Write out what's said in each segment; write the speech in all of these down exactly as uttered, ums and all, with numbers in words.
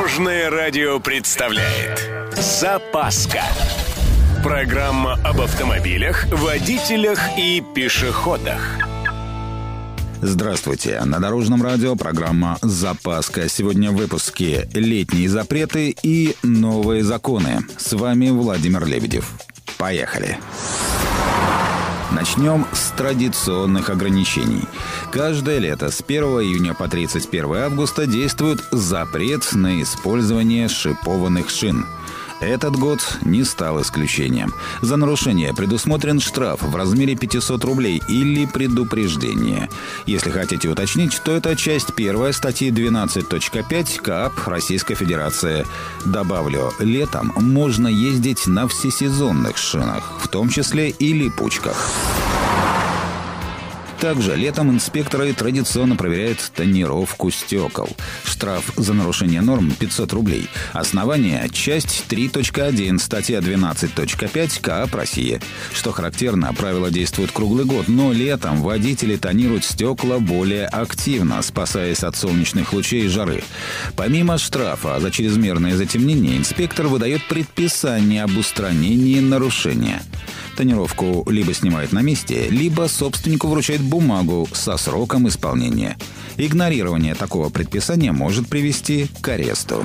Дорожное радио представляет «Запаска». Программа об автомобилях, водителях и пешеходах. Здравствуйте. На Дорожном радио программа «Запаска». Сегодня в выпуске «Летние запреты» и «Новые законы». С вами Владимир Лебедев. Поехали. Начнем с традиционных ограничений. Каждое лето с первого июня по тридцать первое августа действует запрет на использование шипованных шин. Этот год не стал исключением. За нарушение предусмотрен штраф в размере пятьсот рублей или предупреждение. Если хотите уточнить, то это часть первая статьи двенадцать точка пять КоАП Российской Федерации. Добавлю, летом можно ездить на всесезонных шинах, в том числе и липучках. Также летом инспекторы традиционно проверяют тонировку стекол. Штраф за нарушение норм пятьсот рублей. Основание – часть три точка один, статья двенадцать точка пять КоАП России. Что характерно, правила действуют круглый год, но летом водители тонируют стекла более активно, спасаясь от солнечных лучей и жары. Помимо штрафа за чрезмерное затемнение, инспектор выдает предписание об устранении нарушения. Тонировку либо снимает на месте, либо собственнику вручает бумагу со сроком исполнения. Игнорирование такого предписания может привести к аресту.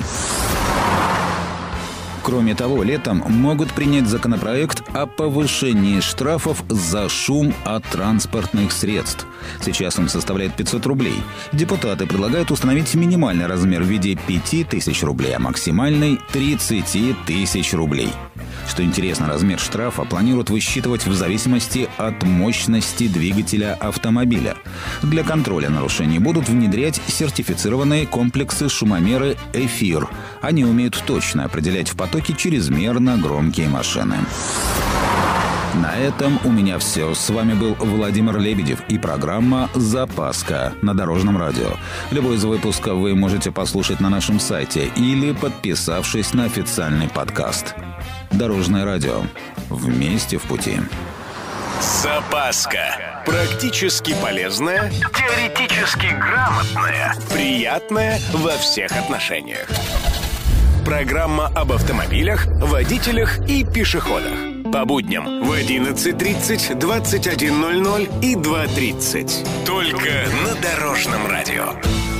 Кроме того, летом могут принять законопроект о повышении штрафов за шум от транспортных средств. Сейчас он составляет пятьсот рублей. Депутаты предлагают установить минимальный размер в виде пяти тысяч рублей, а максимальный – тридцать тысяч рублей. Что интересно, размер штрафа планируют высчитывать в зависимости от мощности двигателя автомобиля. Для контроля нарушений будут внедрять сертифицированные комплексы шумомеры «Эфир». Они умеют точно определять в потоке чрезмерно громкие машины. На этом у меня все. С вами был Владимир Лебедев и программа «Запаска» на Дорожном радио. Любой из выпусков вы можете послушать на нашем сайте или подписавшись на официальный подкаст. Дорожное радио. Вместе в пути. Запаска. Практически полезная, теоретически грамотная, приятная во всех отношениях. Программа об автомобилях, водителях и пешеходах. По будням в одиннадцать тридцать, двадцать один ноль ноль и два тридцать. Только на Дорожном радио.